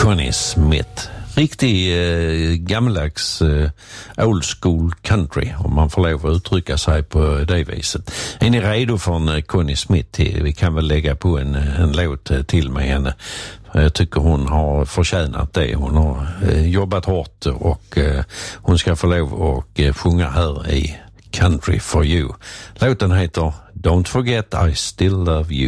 Connie Smith. Riktig gammaldags old school country, om man får lov att uttrycka sig på det viset. Är ni redo för en Connie Smith? Vi kan väl lägga på en låt till med henne. Jag tycker hon har förtjänat det. Hon har jobbat hårt och hon ska få lov att sjunga här i Country for You. Låten heter Don't Forget I Still Love You.